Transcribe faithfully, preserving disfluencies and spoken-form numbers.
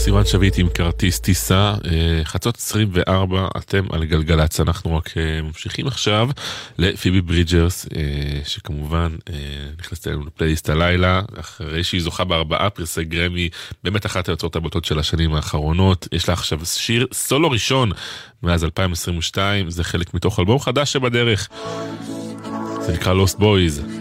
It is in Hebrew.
סימן שביט עם כרטיס טיסה, חצות עשרים וארבע, אתם על גלגלץ. אנחנו רק ממשיכים עכשיו לפיבי ברידג'רס, שכמובן נכנסת אלינו לפלייליסט הלילה, אחרי שהיא זוכה בארבעה פרסי גרמי, באמת אחת היוצאות הבוטות של השנים האחרונות. יש לה עכשיו שיר סולו ראשון מאז אלפיים עשרים ושתיים, זה חלק מתוך אלבום חדש שבדרך, זה נקרא Lost Boys.